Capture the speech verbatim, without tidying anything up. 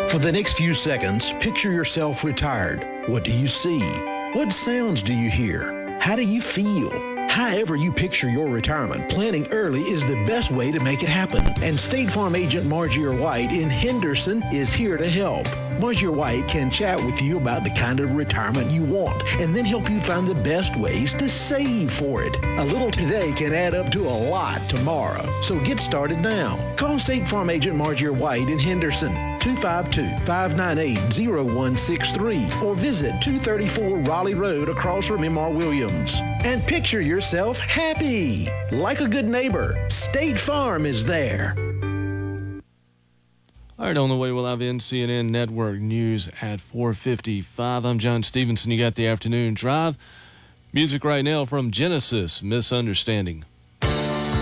For the next few seconds, picture yourself retired. What do you see? What sounds do you hear? How do you feel? However you picture your retirement, planning early is the best way to make it happen. And State Farm agent Margie White in Henderson is here to help. Margie White can chat with you about the kind of retirement you want and then help you find the best ways to save for it. A little today can add up to a lot tomorrow. So get started now. Call State Farm agent Margie White in Henderson, two five two, five nine eight, zero one six three, or visit two thirty-four Raleigh Road across from M R Williams. And picture yourself happy. Like a good neighbor, State Farm is there. All right, on the way, we'll have N C N N Network News at four fifty-five. I'm John Stevenson. You got the afternoon drive. Music right now from Genesis, Misunderstanding.